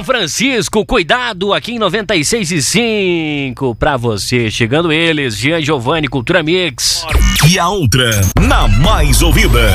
Francisco, cuidado aqui em 96,5 pra você. Chegando eles, Jean Giovanni, Cultura Mix. E a outra, na mais ouvida.